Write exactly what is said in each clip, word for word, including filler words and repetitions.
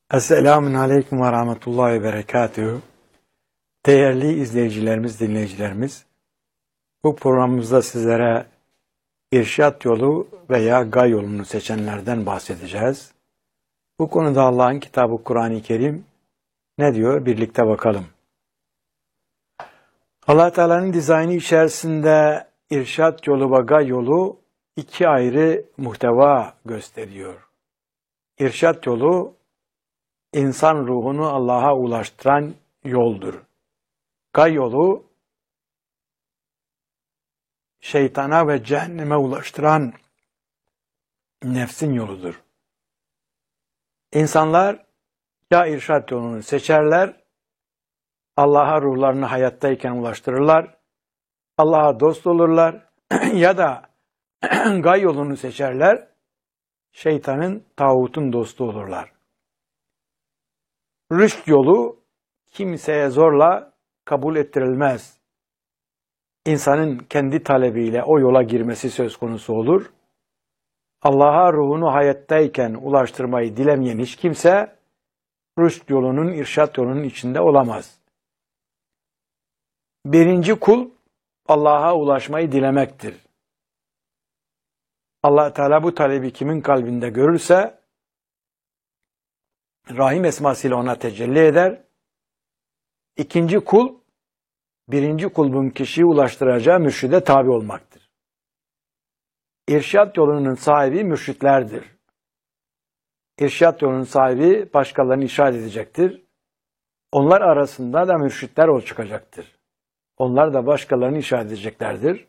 Esselamun Aleyküm ve Rahmetullahi ve Berekatühü. Değerli izleyicilerimiz, dinleyicilerimiz, bu programımızda sizlere irşat yolu veya gay yolunu seçenlerden bahsedeceğiz. Bu konuda Allah'ın kitabı Kur'an-ı Kerim ne diyor? Birlikte bakalım. Allah Teala'nın dizaynı içerisinde irşat yolu ve gay yolu iki ayrı muhteva gösteriyor. İrşat yolu, İnsan ruhunu Allah'a ulaştıran yoldur. Gay yolu, şeytana ve cehenneme ulaştıran nefsin yoludur. İnsanlar ya irşat yolunu seçerler, Allah'a ruhlarını hayattayken ulaştırırlar, Allah'a dost olurlar ya da gay yolunu seçerler, şeytanın, tağutun dostu olurlar. Rüşt yolu kimseye zorla kabul ettirilmez. İnsanın kendi talebiyle o yola girmesi söz konusu olur. Allah'a ruhunu hayattayken ulaştırmayı dilemeyen hiç kimse rüşt yolunun, irşat yolunun içinde olamaz. Birinci kul Allah'a ulaşmayı dilemektir. Allah Teala bu talebi kimin kalbinde görürse Rahim esmasıyla ona tecelli eder. İkinci kul, birinci kulbun kişiyi ulaştıracağı mürşide tabi olmaktır. İrşat yolunun sahibi mürşitlerdir. İrşat yolunun sahibi başkalarını irşad edecektir. Onlar arasında da mürşitler ol çıkacaktır. Onlar da başkalarını irşad edeceklerdir.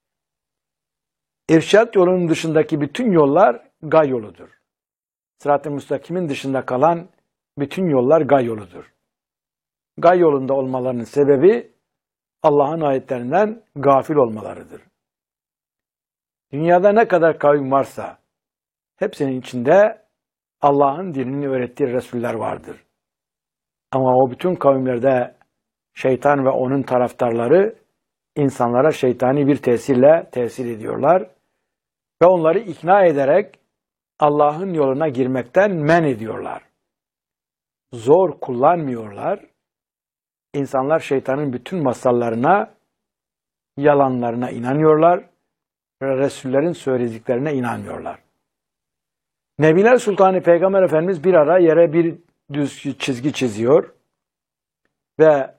İrşat yolunun dışındaki bütün yollar gay yoludur. Sırat-ı müstakimin dışında kalan bütün yollar gay yoludur. Gay yolunda olmalarının sebebi Allah'ın ayetlerinden gafil olmalarıdır. Dünyada ne kadar kavim varsa hepsinin içinde Allah'ın dinini öğrettiği Resuller vardır. Ama o bütün kavimlerde şeytan ve onun taraftarları insanlara şeytani bir tesirle tesir ediyorlar ve onları ikna ederek Allah'ın yoluna girmekten men ediyorlar. Zor kullanmıyorlar. İnsanlar şeytanın bütün masallarına, yalanlarına inanıyorlar ve Resullerin söylediklerine inanmıyorlar. Nebiler Sultanı Peygamber Efendimiz bir ara yere bir düz çizgi çiziyor ve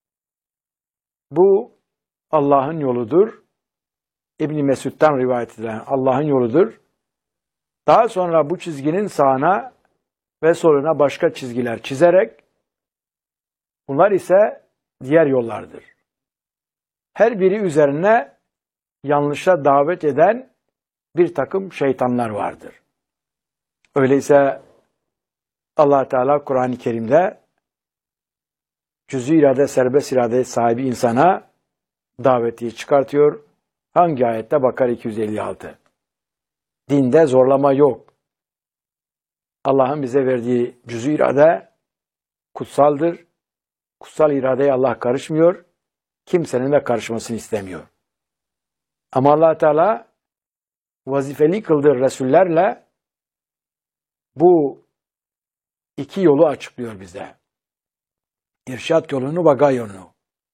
bu Allah'ın yoludur. İbn Mesud'dan rivayet edilen Allah'ın yoludur. Daha sonra bu çizginin sağına ve soluna başka çizgiler çizerek bunlar ise diğer yollardır. Her biri üzerine yanlışa davet eden bir takım şeytanlar vardır. Öyleyse Allah Teala Kur'an-ı Kerim'de cüz-i irade, serbest irade sahibi insana daveti çıkartıyor. Hangi ayette? Bakara iki yüz elli altı. Dinde zorlama yok. Allah'ın bize verdiği cüz-i irade kutsaldır. Kutsal iradeye Allah karışmıyor. Kimsenin de karışmasını istemiyor. Ama Allah Teala vazifeli kıldığı Resullerle bu iki yolu açıklıyor bize. İrşat yolunu ve gay yolunu.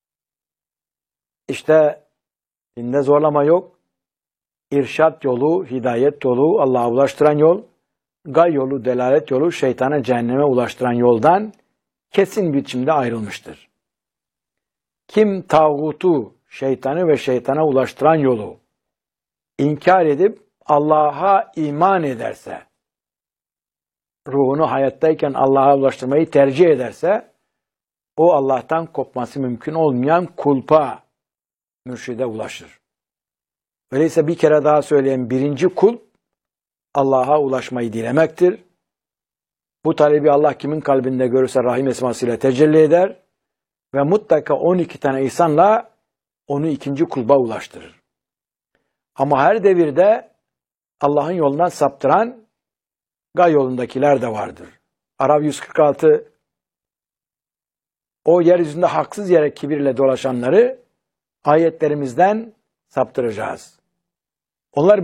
İşte dinde zorlama yok. İrşat yolu, hidayet yolu, Allah'a ulaştıran yol, gay yolu, delalet yolu, şeytana, cehenneme ulaştıran yoldan kesin biçimde ayrılmıştır. Kim tağutu, şeytanı ve şeytana ulaştıran yolu inkar edip Allah'a iman ederse, ruhunu hayattayken Allah'a ulaştırmayı tercih ederse, o Allah'tan kopması mümkün olmayan kulpa, mürşide ulaşır. Öyleyse bir kere daha söyleyeyim, birinci kul Allah'a ulaşmayı dilemektir. Bu talebi Allah kimin kalbinde görürse Rahim esmasıyla tecelli eder ve mutlaka on iki tane ihsanla onu ikinci kulba ulaştırır. Ama her devirde Allah'ın yolundan saptıran gay yolundakiler de vardır. Araf yüz kırk altı o yeryüzünde haksız yere kibirle dolaşanları ayetlerimizden saptıracağız. Onlar